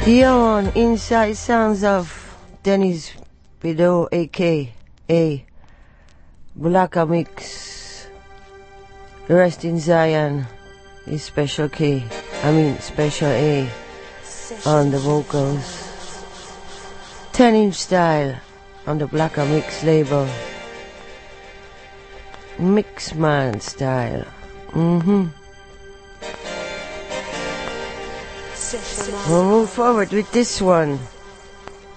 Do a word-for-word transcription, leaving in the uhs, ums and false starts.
Yeah, man, inside sounds of Dennis Bideau, aka Blacka Mix. Rest in Zion is Special K. I mean Special A on the vocals. ten inch style on the Blacka Mix label. Mixman style. Mm-hmm. We'll move forward with this one.